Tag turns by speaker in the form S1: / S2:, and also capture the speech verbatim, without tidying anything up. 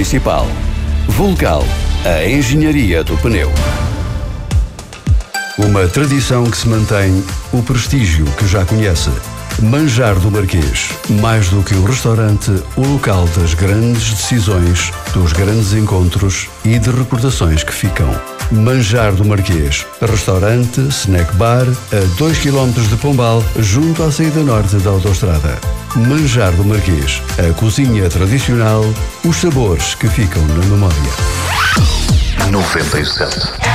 S1: principal. Vulcal, a engenharia do pneu. Uma tradição que se mantém, o prestígio que já conhece. Manjar do Marquês, mais do que um restaurante, o local das grandes decisões, dos grandes encontros e de recordações que ficam. Manjar do Marquês, restaurante, snack bar, a dois quilómetros de Pombal, junto à saída norte da autoestrada. Manjar do Marquês, a cozinha tradicional, os sabores que ficam na memória.
S2: noventa e sete